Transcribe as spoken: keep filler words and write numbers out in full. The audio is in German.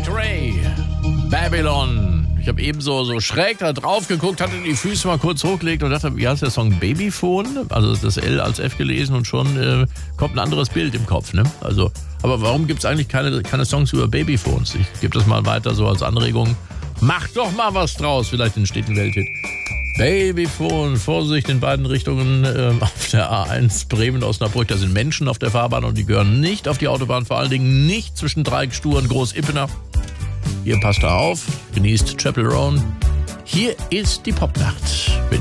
Dre, Babylon. Ich habe eben so, so schräg da drauf geguckt, hatte die Füße mal kurz hochgelegt und dachte, wie heißt der Song? Babyphone? Also das L als F gelesen und schon äh, kommt ein anderes Bild im Kopf. Ne? Also, aber warum gibt es eigentlich keine, keine Songs über Babyphones? Ich gebe das mal weiter so als Anregung. Macht doch mal was draus, vielleicht entsteht ein Welthit. Babyphone, Vorsicht in beiden Richtungen äh, auf der A eins Bremen-Osnabrück. Da sind Menschen auf der Fahrbahn und die gehören nicht auf die Autobahn, vor allen Dingen nicht zwischen Dreieckstuhl und Groß-Ippener. Ihr passt da auf, genießt Chapel Roan. Hier ist die Popnacht mit